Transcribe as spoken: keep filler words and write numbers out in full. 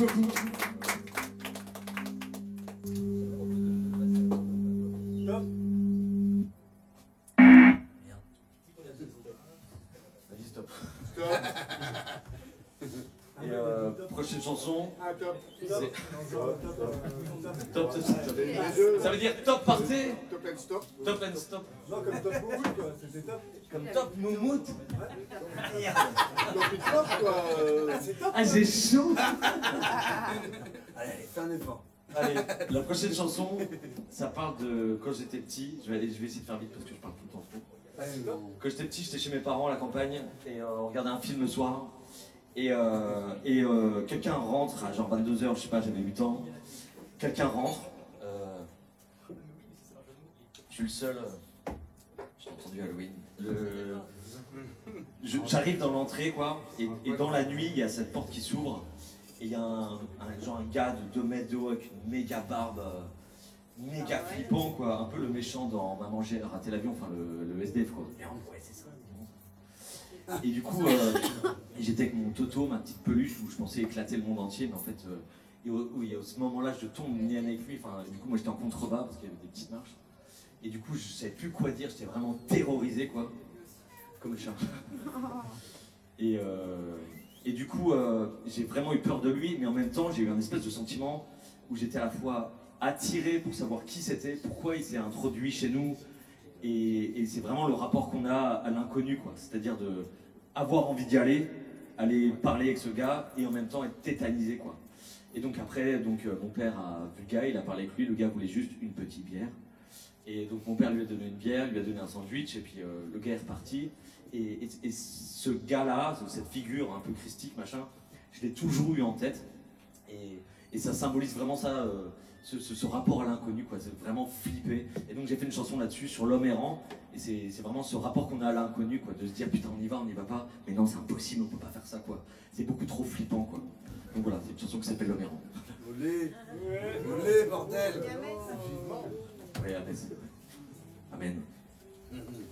beaucoup. Vas-y, stop. Stop. Et euh, prochaine chanson. Ah, top. C'est... Top, top, top. Ça veut dire top partez. Top and stop. Top and stop. Non, comme Top Moumout, quoi, c'était top. Comme top moumout. Top and stop, quoi. C'est top. Ah, j'ai chaud. Allez, fais un effort. Allez, la prochaine chanson, ça parle de quand j'étais petit. Je vais, aller, je vais essayer de faire vite parce que je parle tout le temps trop. Quand j'étais petit, j'étais chez mes parents à la campagne et euh, on regardait un film le soir. Et, euh, et euh, quelqu'un rentre à genre vingt-deux heures, je sais pas, j'avais huit ans. Quelqu'un rentre. Euh, je suis le seul. Euh, j'ai entendu Halloween. Le, je- j'arrive dans l'entrée, quoi. Et, et dans la nuit, il y a cette porte qui s'ouvre. Et il y a un, un, genre un gars de deux mètres de haut avec une méga barbe. Euh, méga flippant, quoi. Un peu le méchant dans Maman j'ai raté l'avion, enfin le, le S D F, quoi. Ouais, c'est ça. Et du coup, euh, j'étais avec mon Toto, ma petite peluche, où je pensais éclater le monde entier, mais en fait, euh, et, au, oui, à ce moment-là, je tombe nez à nez avec lui. Enfin, du coup, moi j'étais en contrebas parce qu'il y avait des petites marches. Et du coup, je savais plus quoi dire, j'étais vraiment terrorisé, quoi. Comme le chat. Et, euh, et du coup, euh, j'ai vraiment eu peur de lui, mais en même temps, j'ai eu un espèce de sentiment où j'étais à la fois attiré pour savoir qui c'était, pourquoi il s'est introduit chez nous. Et, et c'est vraiment le rapport qu'on a à l'inconnu, quoi. C'est-à-dire de avoir envie d'y aller, aller parler avec ce gars et en même temps être tétanisé, quoi. Et donc après, donc, euh, mon père a vu le gars, il a parlé avec lui, le gars voulait juste une petite bière. Et donc mon père lui a donné une bière, lui a donné un sandwich, et puis euh, le gars est reparti. Et, et, et ce gars-là, cette figure un peu christique, machin, je l'ai toujours eu en tête. Et, et ça symbolise vraiment ça, euh, ce, ce, ce rapport à l'inconnu, quoi. C'est vraiment flippé. Et donc j'ai fait une chanson là-dessus, sur l'homme errant. Et c'est, c'est vraiment ce rapport qu'on a à l'inconnu, quoi. De se dire, putain, on y va, on n'y va pas. Mais non, c'est impossible, on peut pas faire ça, quoi. C'est beaucoup trop flippant, quoi. Donc voilà, c'est une chanson qui s'appelle L'homme errant. Olé, olé, bordel. Ouais, amen. Amen. Mhm.